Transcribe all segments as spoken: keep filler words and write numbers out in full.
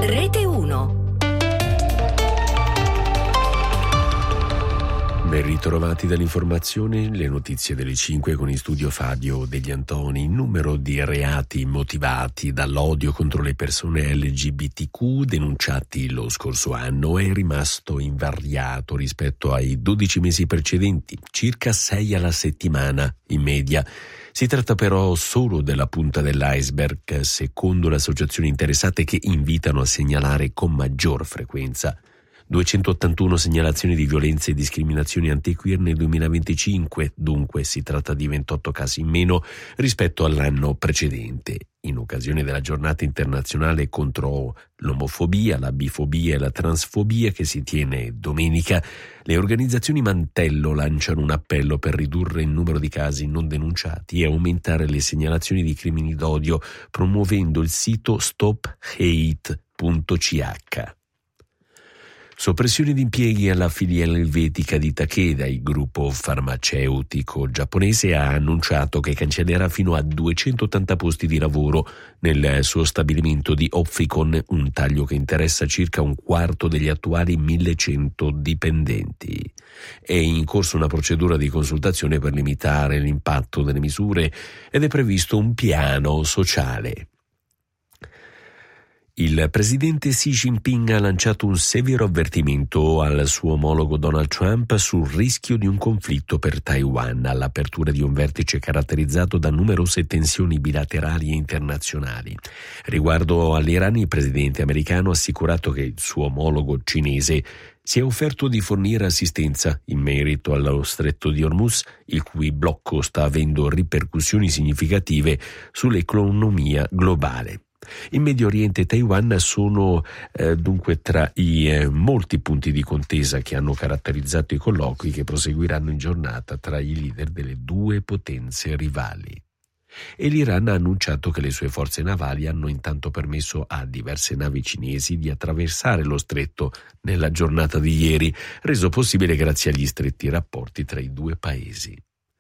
Rete uno. Ben ritrovati dall'informazione, le notizie delle cinque con in studio Fabio Degli Antoni. Il numero di reati motivati dall'odio contro le persone L G B T Q denunciati lo scorso anno è rimasto invariato rispetto ai dodici mesi precedenti, circa sei alla settimana in media. Si tratta però solo della punta dell'iceberg, secondo le associazioni interessate che invitano a segnalare con maggior frequenza. duecentottantuno segnalazioni di violenze e discriminazioni antiqueer nel duemilaventicinque, dunque si tratta di ventotto casi in meno rispetto all'anno precedente. In occasione della giornata internazionale contro l'omofobia, la bifobia e la transfobia che si tiene domenica, le organizzazioni Mantello lanciano un appello per ridurre il numero di casi non denunciati e aumentare le segnalazioni di crimini d'odio, promuovendo il sito stop hate punto c h. Soppressione di impieghi alla filiale elvetica di Takeda. Il gruppo farmaceutico giapponese ha annunciato che cancellerà fino a duecentottanta posti di lavoro nel suo stabilimento di Opfikon, un taglio che interessa circa un quarto degli attuali millecento dipendenti. È in corso una procedura di consultazione per limitare l'impatto delle misure ed è previsto un piano sociale. Il presidente Xi Jinping ha lanciato un severo avvertimento al suo omologo Donald Trump sul rischio di un conflitto per Taiwan all'apertura di un vertice caratterizzato da numerose tensioni bilaterali e internazionali. Riguardo all'Iran, il presidente americano ha assicurato che il suo omologo cinese si è offerto di fornire assistenza in merito allo stretto di Hormuz, il cui blocco sta avendo ripercussioni significative sull'economia globale. In Medio Oriente e Taiwan sono eh, dunque tra i eh, molti punti di contesa che hanno caratterizzato i colloqui che proseguiranno in giornata tra i leader delle due potenze rivali. E l'Iran ha annunciato che le sue forze navali hanno intanto permesso a diverse navi cinesi di attraversare lo stretto nella giornata di ieri, reso possibile grazie agli stretti rapporti tra i due paesi.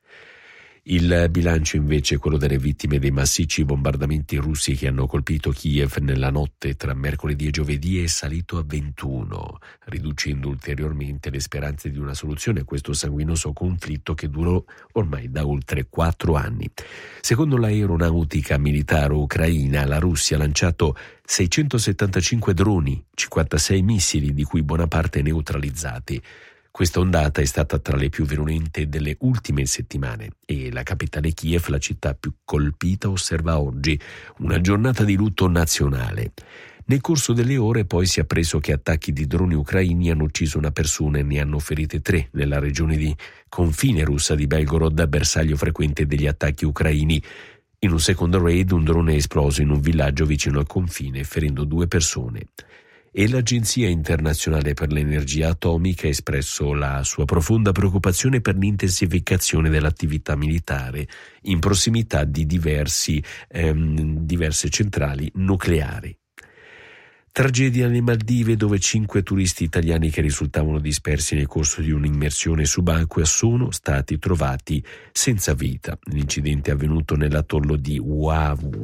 Il bilancio invece è quello delle vittime dei massicci bombardamenti russi che hanno colpito Kiev nella notte tra mercoledì e giovedì è salito a ventuno, riducendo ulteriormente le speranze di una soluzione a questo sanguinoso conflitto che durò ormai da oltre quattro anni. Secondo l'aeronautica militare ucraina, la Russia ha lanciato seicentosettantacinque droni, cinquantasei missili, di cui buona parte neutralizzati. Questa ondata è stata tra le più virulente delle ultime settimane e la capitale Kiev, la città più colpita, osserva oggi una giornata di lutto nazionale. Nel corso delle ore poi si è appreso che attacchi di droni ucraini hanno ucciso una persona e ne hanno ferite tre nella regione di confine russa di Belgorod, bersaglio frequente degli attacchi ucraini. In un secondo raid un drone è esploso in un villaggio vicino al confine, ferendo due persone. E l'Agenzia internazionale per l'energia atomica ha espresso la sua profonda preoccupazione per l'intensificazione dell'attività militare in prossimità di diversi, ehm, diverse centrali nucleari. Tragedia alle Maldive, dove cinque turisti italiani che risultavano dispersi nel corso di un'immersione subacquea sono stati trovati senza vita. L'incidente è avvenuto nell'atollo di Oahu.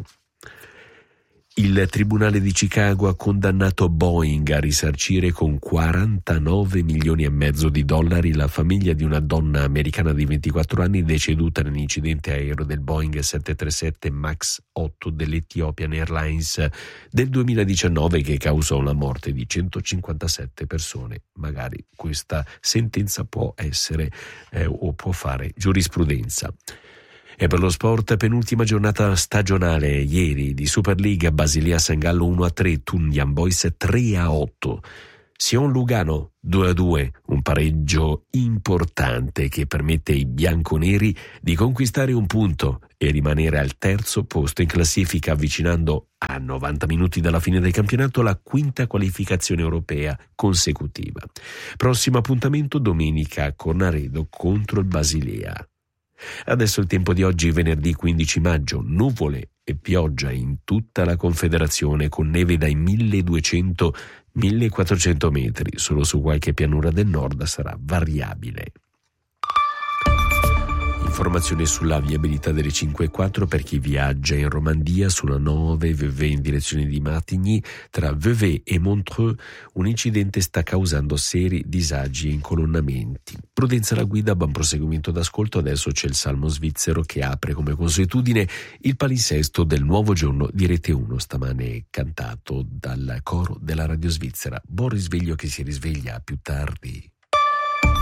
Il Tribunale di Chicago ha condannato Boeing a risarcire con quarantanove milioni e mezzo di dollari la famiglia di una donna americana di ventiquattro anni deceduta nell'incidente aereo del Boeing sette tre sette Max otto dell'Ethiopian Airlines del duemiladiciannove che causò la morte di centocinquantasette persone. Magari questa sentenza può essere eh, o può fare giurisprudenza. E per lo sport, penultima giornata stagionale ieri di Superliga, Basilea San Gallo uno a tre, Tundian Boys tre a otto, Sion Lugano due a due, un pareggio importante che permette ai bianconeri di conquistare un punto e rimanere al terzo posto in classifica, avvicinando a novanta minuti dalla fine del campionato la quinta qualificazione europea consecutiva. Prossimo appuntamento domenica a Cornaredo contro il Basilea. Adesso il tempo di oggi, venerdì quindici maggio, nuvole e pioggia in tutta la Confederazione con neve dai milleduecento millequattrocento metri, solo su qualche pianura del nord sarà variabile. Informazioni sulla viabilità delle cinque e quattro per chi viaggia in Romandia sulla nove Vevey in direzione di Matigny. Tra Vevey e Montreux un incidente sta causando seri disagi e incolonnamenti. Prudenza alla guida, buon proseguimento d'ascolto. Adesso c'è il Salmo svizzero che apre come consuetudine il palinsesto del nuovo giorno di Rete uno, stamane cantato dal coro della radio svizzera. Buon risveglio che si risveglia più tardi.